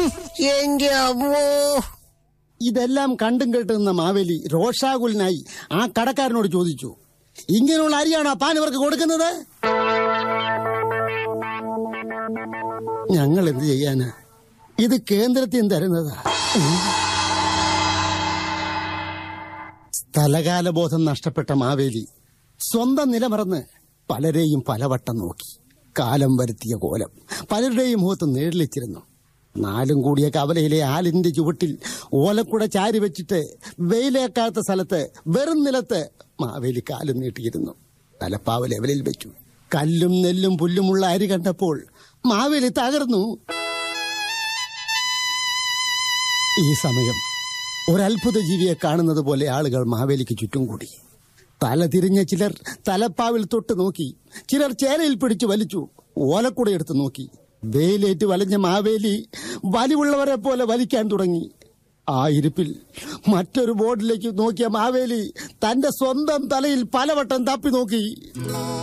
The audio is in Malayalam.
എന്റെ അമ്മോ. ഇതെല്ലാം കണ്ടും കേട്ടുന്ന മാവേലി രോഷാകുലനായി ആ കടക്കാരനോട് ചോദിച്ചു, ഇങ്ങനെയുള്ള അരിയാണോ താൻ ഇവർക്ക് കൊടുക്കുന്നത്? ഞങ്ങൾ എന്ത് ചെയ്യാനാ, ഇത് കേന്ദ്രത്തിൽ തരുന്നതാ. സ്ഥലകാലബോധം നഷ്ടപ്പെട്ട മാവേലി സ്വന്തം നിലമറന്ന് പലരെയും പലവട്ടം നോക്കി. കാലം വരുത്തിയ കോലം പലരുടെയും മുഖത്ത് നേരിളിച്ചിരുന്നു. നാലും കൂടിയ കവലയിലെ ആലിന്റെ ചുവട്ടിൽ ഓലക്കുട ചാരി വെച്ചിട്ട് വെയിലേക്കാത്ത സ്ഥലത്ത് വെറും നിലത്ത് മാവേലി കാലും നീട്ടിയിരുന്നു. തലപ്പാവ് ലെവലിൽ വെച്ചു. കല്ലും നെല്ലും പുല്ലുമുള്ള അരി കണ്ടപ്പോൾ മാവേലി തകർന്നു. ഈ സമയം ഒരത്ഭുത ജീവിയെ കാണുന്നത് പോലെ ആളുകൾ മാവേലിക്ക് ചുറ്റും കൂടി. തല തിരിഞ്ഞ ചിലർ തലപ്പാവിൽ തൊട്ട് നോക്കി, ചിലർ ചേരയിൽ പിടിച്ചു വലിച്ചു. ഓലക്കുട എടുത്ത് നോക്കി. വെയിലേറ്റ് വലിഞ്ഞ മാവേലി വലിവുള്ളവരെ പോലെ വലിക്കാൻ തുടങ്ങി. ആ ഇരിപ്പിൽ മറ്റൊരു ബോർഡിലേക്ക് നോക്കിയ മാവേലി തന്റെ സ്വന്തം തലയിൽ പലവട്ടം തപ്പി നോക്കി.